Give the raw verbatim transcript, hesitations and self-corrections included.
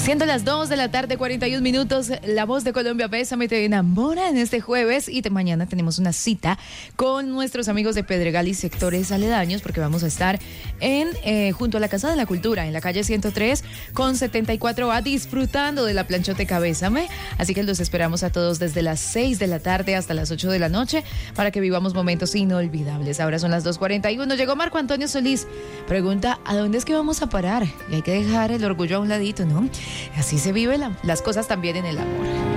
Siendo las dos de la tarde, cuarenta y un minutos, La Voz de Colombia, Bésame, te enamora en este jueves, y de mañana tenemos una cita con nuestros amigos de Pedregal y sectores aledaños, porque vamos a estar en eh, junto a la Casa de la Cultura, en la calle ciento tres con setenta y cuatro A, disfrutando de la planchoteca Bésame. Así que los esperamos a todos desde las seis de la tarde hasta las ocho de la noche para que vivamos momentos inolvidables. Ahora son las dos cuarenta y uno. Llegó Marco Antonio Solís. Pregunta, ¿a dónde es que vamos a parar? Y hay que dejar el orgullo a un ladito, ¿no? Así se viven la, las cosas también en el amor.